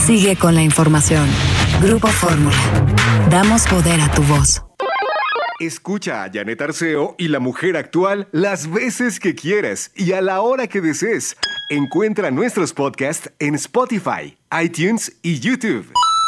Sigue con la información. Grupo Fórmula. Damos poder a tu voz. Escucha a Janet Arceo y La Mujer Actual las veces que quieras y a la hora que desees. Encuentra nuestros podcasts en Spotify, iTunes y YouTube.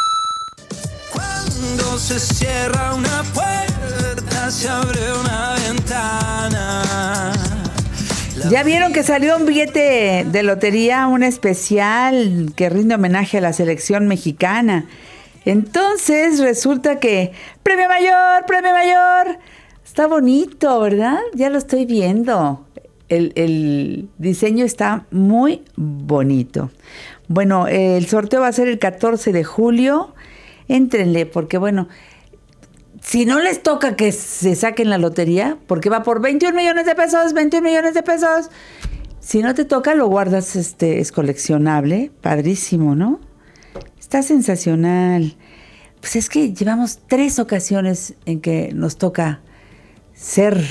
Cuando se cierra una puerta, se abre una ventana. ¿Ya vieron que salió un billete de lotería, un especial que rinde homenaje a la selección mexicana? Entonces resulta que ¡Premio Mayor! ¡Premio Mayor! Está bonito, ¿verdad? Ya lo estoy viendo. El diseño está muy bonito. Bueno, el sorteo va a ser el 14 de julio. Éntrenle, porque bueno, si no les toca que se saquen la lotería, porque va por 21 millones de pesos, 21 millones de pesos. Si no te toca, lo guardas, es coleccionable. Padrísimo, ¿no? Está sensacional. Pues es que llevamos 3 ocasiones en que nos toca ser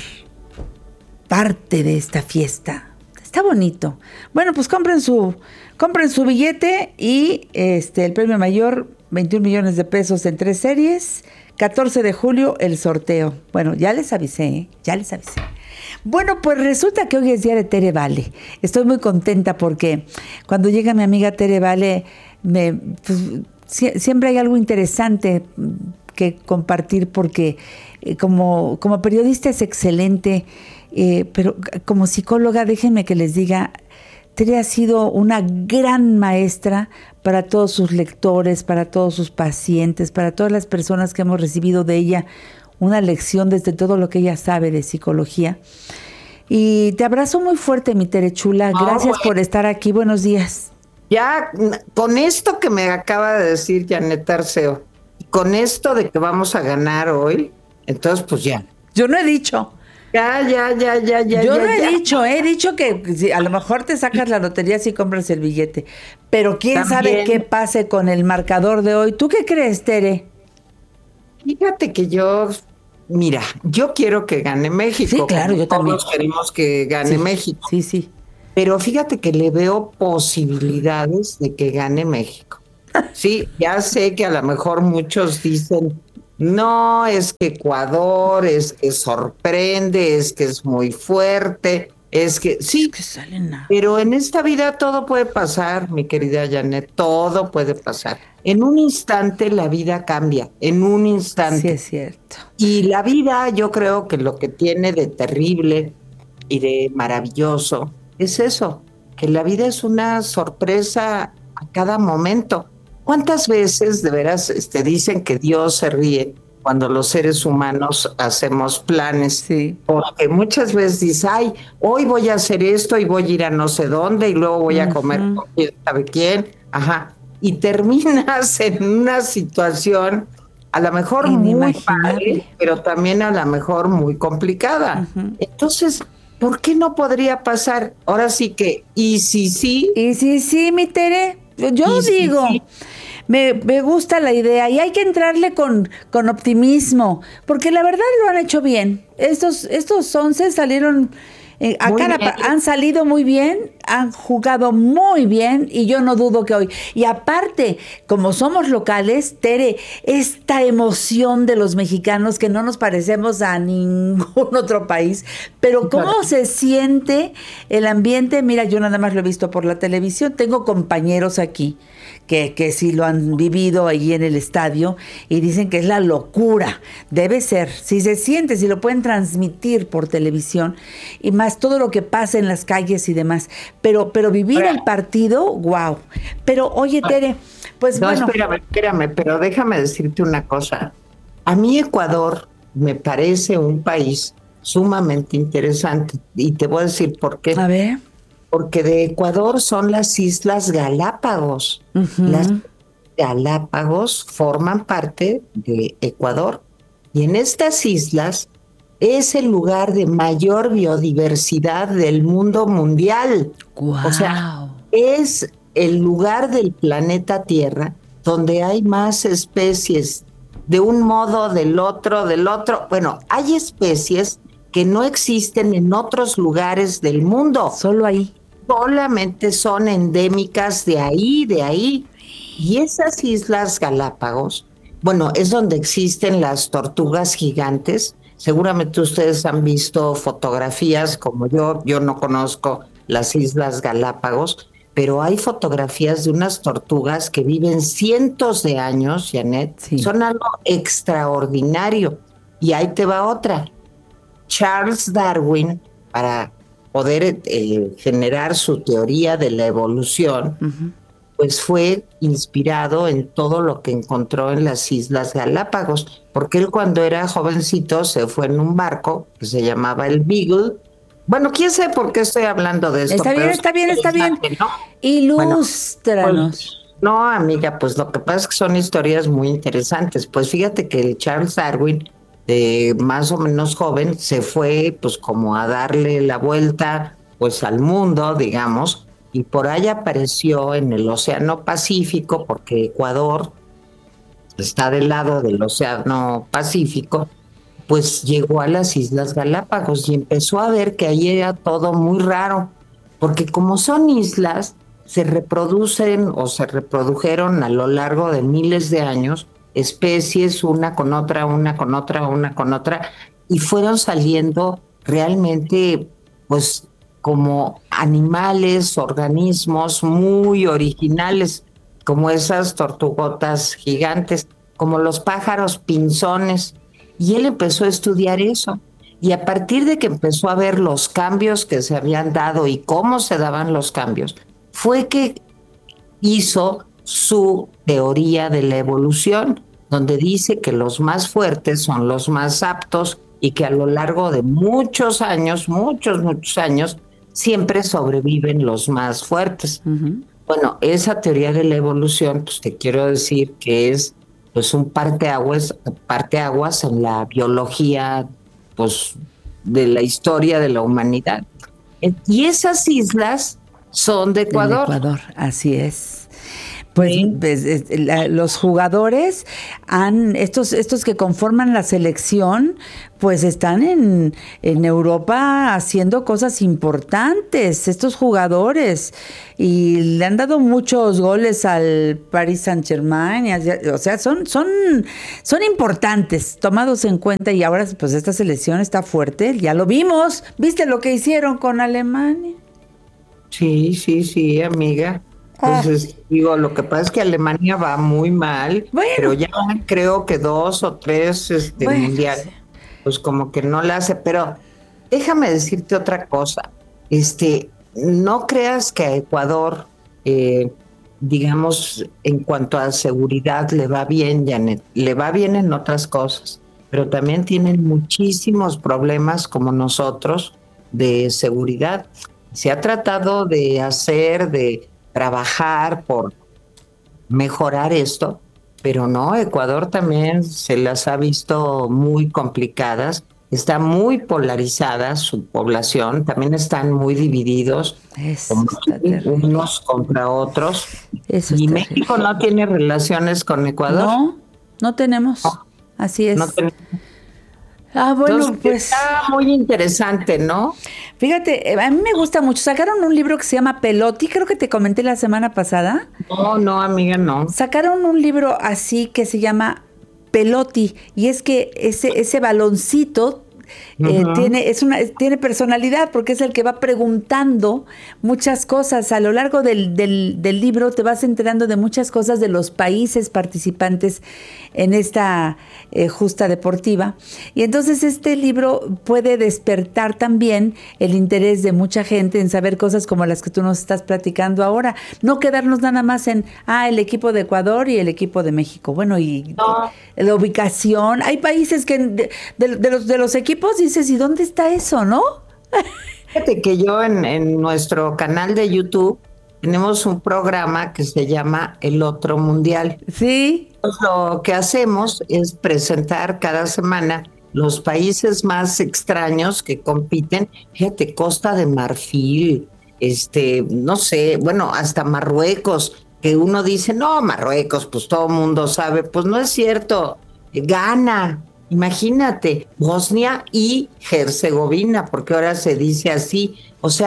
parte de esta fiesta. Está bonito. Bueno, pues compren su billete y el premio mayor, 21 millones de pesos en 3 series. 14 de julio el sorteo. Bueno, ya les avisé, ¿eh? Ya les avisé. Bueno, pues resulta que hoy es día de Tere Vale. Estoy muy contenta porque cuando llega mi amiga Tere Vale, siempre hay algo interesante que compartir porque como periodista es excelente, pero como psicóloga, déjenme que les diga, Tere ha sido una gran maestra para todos sus lectores, para todos sus pacientes, para todas las personas que hemos recibido de ella una lección desde todo lo que ella sabe de psicología. Y te abrazo muy fuerte, mi Tere chula. Gracias por estar aquí. Buenos días. Ya, con esto que me acaba de decir Janet Arceo, con esto de que vamos a ganar hoy, entonces pues ya. Yo no he dicho. Ya. Yo no he dicho que a lo mejor te sacas la lotería si compras el billete, pero quién sabe qué pase con el marcador de hoy. ¿Tú qué crees, Tere? Fíjate que yo quiero que gane México. Sí, claro, yo también. Todos queremos que gane México. Sí. Pero fíjate que le veo posibilidades de que gane México. Sí, ya sé que a lo mejor muchos dicen, no, es que Ecuador, es que sorprende, es que es muy fuerte, es que sí, es que salen nada. Pero en esta vida todo puede pasar, mi querida Janet, todo puede pasar. En un instante la vida cambia, en un instante. Sí, es cierto. Y la vida, yo creo que lo que tiene de terrible y de maravilloso es eso, que la vida es una sorpresa a cada momento. ¿Cuántas veces de veras dicen que Dios se ríe cuando los seres humanos hacemos planes? Sí. Porque muchas veces dices, ay, hoy voy a hacer esto y voy a ir a no sé dónde y luego voy a comer con quién sabe quién. Ajá. Y terminas en una situación a lo mejor muy padre, pero también a lo mejor muy complicada. Entonces, ¿por qué no podría pasar? Ahora sí que, ¿y si sí? ¿Y si sí, mi Tere? Yo digo, sí. Me gusta la idea y hay que entrarle con optimismo, porque la verdad lo han hecho bien. Estos 11 salieron, han salido muy bien, han jugado muy bien y yo no dudo que hoy. Y aparte, como somos locales, Tere, esta emoción de los mexicanos que no nos parecemos a ningún otro país, pero cómo se siente el ambiente. Mira, yo nada más lo he visto por la televisión, tengo compañeros aquí que sí lo han vivido ahí en el estadio y dicen que es la locura. Debe ser, si se siente, si lo pueden transmitir por televisión y más todo lo que pasa en las calles y demás. Pero vivir el partido, wow. Pero oye, Tere, pues no, bueno. Espérame, pero déjame decirte una cosa. A mí Ecuador me parece un país sumamente interesante y te voy a decir por qué. A ver. Porque de Ecuador son las Islas Galápagos. Las Galápagos forman parte de Ecuador. Y en estas islas es el lugar de mayor biodiversidad del mundo mundial. Wow. O sea, es el lugar del planeta Tierra donde hay más especies de un modo, del otro. Bueno, hay especies que no existen en otros lugares del mundo. Solo ahí. Solamente son endémicas de ahí. Y esas Islas Galápagos, bueno, es donde existen las tortugas gigantes. Seguramente ustedes han visto fotografías como yo no conozco las Islas Galápagos, pero hay fotografías de unas tortugas que viven cientos de años, Janet. Sí. Son algo extraordinario. Y ahí te va otra. Charles Darwin, para poder generar su teoría de la evolución, pues fue inspirado en todo lo que encontró en las Islas Galápagos, porque él cuando era jovencito se fue en un barco que se llamaba el Beagle. Bueno, quién sabe por qué estoy hablando de esto. Está bien, pero está bien, está bien. ¿no? Ilústranos. Bueno, pues, no, amiga, pues lo que pasa es que son historias muy interesantes. Pues fíjate que el Charles Darwin, más o menos joven, se fue pues como a darle la vuelta pues al mundo, digamos, y por ahí apareció en el Océano Pacífico, porque Ecuador está del lado del Océano Pacífico, pues llegó a las Islas Galápagos y empezó a ver que ahí era todo muy raro, porque como son islas, se reproducen o se reprodujeron a lo largo de miles de años especies, una con otra, una con otra, una con otra, y fueron saliendo realmente, pues, como animales, organismos muy originales, como esas tortugotas gigantes, como los pájaros pinzones. Y él empezó a estudiar eso. Y a partir de que empezó a ver los cambios que se habían dado y cómo se daban los cambios, fue que hizo su teoría de la evolución, donde dice que los más fuertes son los más aptos y que a lo largo de muchos años, muchos años, siempre sobreviven los más fuertes. Bueno, esa teoría de la evolución, pues te quiero decir que es pues un parteaguas en la biología, pues de la historia de la humanidad. Y esas islas son de Ecuador. Del Ecuador, así es. Pues, sí. Los jugadores estos que conforman la selección, pues están en Europa haciendo cosas importantes, estos jugadores, y le han dado muchos goles al Paris Saint-Germain, o sea, son importantes, tomados en cuenta, y ahora pues esta selección está fuerte, ya lo vimos, ¿viste lo que hicieron con Alemania? Sí, amiga. Entonces, digo, lo que pasa es que Alemania va muy mal, pero ya creo que 2 o 3 mundiales, pues como que no la hace. Pero déjame decirte otra cosa. No creas que a Ecuador, digamos, en cuanto a seguridad le va bien, Janet. Le va bien en otras cosas, pero también tienen muchísimos problemas como nosotros de seguridad. Se ha tratado de trabajar por mejorar esto, pero no, Ecuador también se las ha visto muy complicadas, está muy polarizada su población, también están muy divididos, unos contra otros. Y México no tiene relaciones con Ecuador. No tenemos, así es. No tenemos. Bueno, entonces, pues está muy interesante, ¿no? Fíjate, a mí me gusta mucho. Sacaron un libro que se llama Pelotti, creo que te comenté la semana pasada. No, amiga, no. Sacaron un libro así que se llama Pelotti, y es que ese baloncito tiene personalidad, porque es el que va preguntando muchas cosas. A lo largo del libro te vas enterando de muchas cosas de los países participantes en esta justa deportiva. Y entonces este libro puede despertar también el interés de mucha gente en saber cosas como las que tú nos estás platicando ahora. No quedarnos nada más en el equipo de Ecuador y el equipo de México. Bueno, y la ubicación. Hay países que de los equipos dices, ¿y dónde está eso, no? Fíjate que yo en nuestro canal de YouTube tenemos un programa que se llama El Otro Mundial. Sí. Pues lo que hacemos es presentar cada semana los países más extraños que compiten. Fíjate, Costa de Marfil, no sé, bueno, hasta Marruecos, que uno dice, no, Marruecos, pues todo el mundo sabe, pues no es cierto. Ghana, imagínate, Bosnia y Herzegovina, porque ahora se dice así. O sea,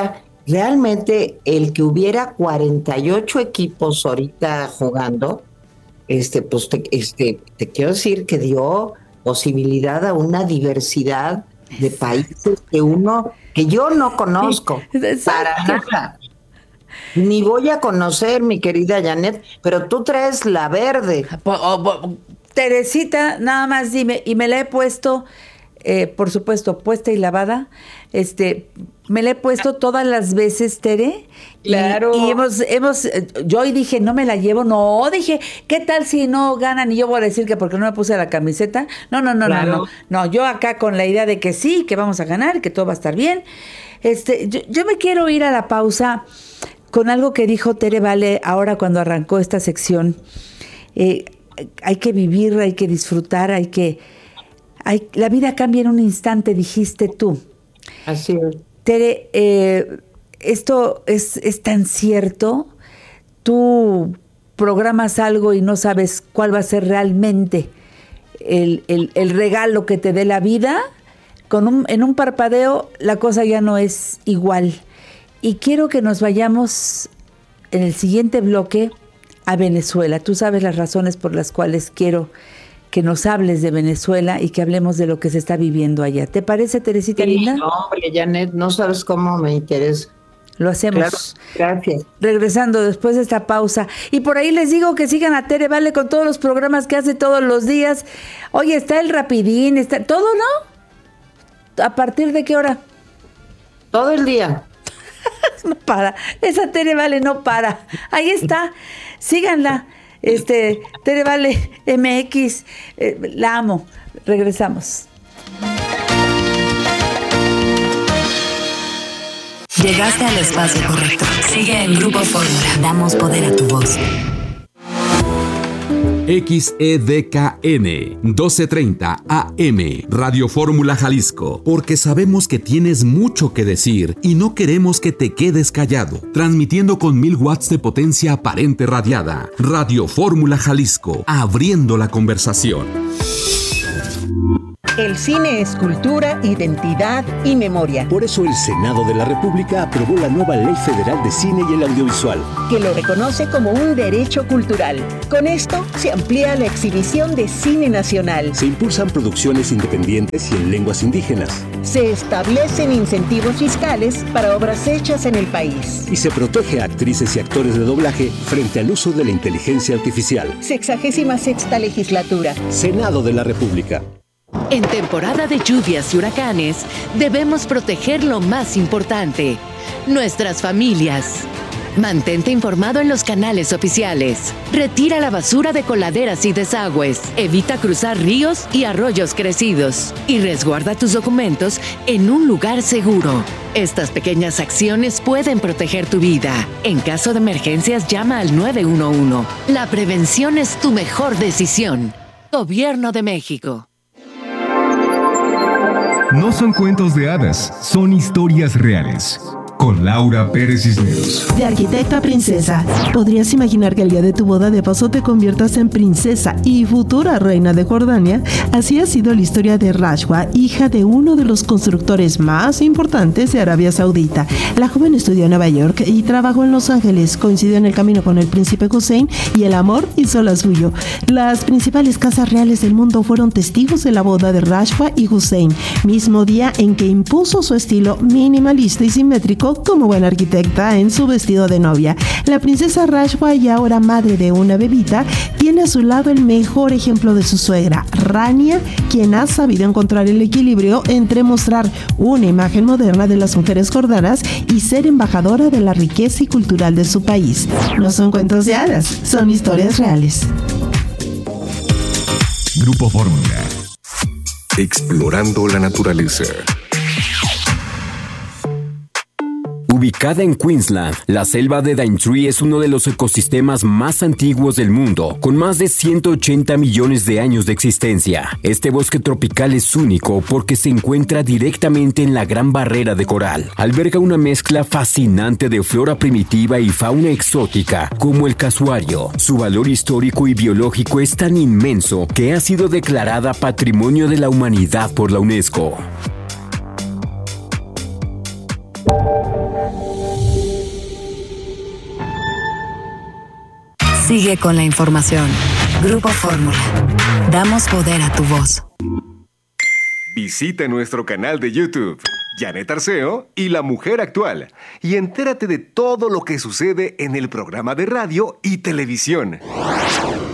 realmente el que hubiera 48 equipos ahorita jugando, pues te quiero decir que dio posibilidad a una diversidad de países que yo no conozco para nada. Ni voy a conocer, mi querida Janet, pero tú traes la verde. Teresita, nada más dime, y me la he puesto, por supuesto, puesta y lavada, me la he puesto todas las veces, Tere. Claro. Y yo dije, no me la llevo, dije, ¿qué tal si no ganan? Y yo voy a decir que porque no me puse la camiseta. No, yo acá con la idea de que sí, que vamos a ganar, que todo va a estar bien. Yo me quiero ir a la pausa con algo que dijo Tere Vale ahora cuando arrancó esta sección. Hay que vivir, hay que disfrutar, la vida cambia en un instante, dijiste tú. Así es. Tere, esto es tan cierto. Tú programas algo y no sabes cuál va a ser realmente el regalo que te dé la vida. En un parpadeo la cosa ya no es igual. Y quiero que nos vayamos en el siguiente bloque a Venezuela. Tú sabes las razones por las cuales quiero que nos hables de Venezuela y que hablemos de lo que se está viviendo allá. ¿Te parece, Teresita linda? No, hombre, Janet, no sabes cómo me interesa. Lo hacemos. Claro, gracias. Regresando después de esta pausa. Y por ahí les digo que sigan a Tere Vale con todos los programas que hace todos los días. Oye, está el Rapidín, está todo, ¿no? ¿A partir de qué hora? Todo el día. No para. Esa Tere Vale no para. Ahí está. Síganla. Tere Vale MX, la amo. Regresamos. Llegaste al espacio correcto. Sigue en Grupo Fórmula. Damos poder a tu voz. XEDKN 1230 AM Radio Fórmula Jalisco, porque sabemos que tienes mucho que decir y no queremos que te quedes callado. Transmitiendo con 1000 watts de potencia aparente radiada. Radio Fórmula Jalisco, abriendo la conversación. El cine es cultura, identidad y memoria. Por eso el Senado de la República aprobó la nueva Ley Federal de Cine y el Audiovisual, que lo reconoce como un derecho cultural. Con esto se amplía la exhibición de cine nacional. Se impulsan producciones independientes y en lenguas indígenas. Se establecen incentivos fiscales para obras hechas en el país. Y se protege a actrices y actores de doblaje frente al uso de la inteligencia artificial. 66ª legislatura. Senado de la República. En temporada de lluvias y huracanes, debemos proteger lo más importante, nuestras familias. Mantente informado en los canales oficiales. Retira la basura de coladeras y desagües. Evita cruzar ríos y arroyos crecidos. Y resguarda tus documentos en un lugar seguro. Estas pequeñas acciones pueden proteger tu vida. En caso de emergencias, llama al 911. La prevención es tu mejor decisión. Gobierno de México. No son cuentos de hadas, son historias reales. Con Laura Pérez Cisneros. De arquitecta a princesa. ¿Podrías imaginar que el día de tu boda de paso te conviertas en princesa y futura reina de Jordania? Así ha sido la historia de Rashwa, hija de uno de los constructores más importantes de Arabia Saudita. La joven estudió en Nueva York y trabajó en Los Ángeles. Coincidió en el camino con el príncipe Hussein y el amor hizo la suyo. Las principales casas reales del mundo fueron testigos de la boda de Rashwa y Hussein, mismo día en que impuso su estilo minimalista y simétrico como buena arquitecta en su vestido de novia. La princesa Rashwa, y ahora madre de una bebita, tiene a su lado el mejor ejemplo de su suegra, Rania, quien ha sabido encontrar el equilibrio entre mostrar una imagen moderna de las mujeres jordanas y ser embajadora de la riqueza y cultural de su país. No son cuentos de hadas, son historias reales. Grupo Fórmula. Explorando la naturaleza. Ubicada en Queensland, la selva de Daintree es uno de los ecosistemas más antiguos del mundo, con más de 180 millones de años de existencia. Este bosque tropical es único porque se encuentra directamente en la Gran Barrera de Coral. Alberga una mezcla fascinante de flora primitiva y fauna exótica, como el casuario. Su valor histórico y biológico es tan inmenso que ha sido declarada Patrimonio de la Humanidad por la UNESCO. Sigue con la información. Grupo Fórmula. Damos poder a tu voz. Visita nuestro canal de YouTube, Janet Arceo y La Mujer Actual, y entérate de todo lo que sucede en el programa de radio y televisión.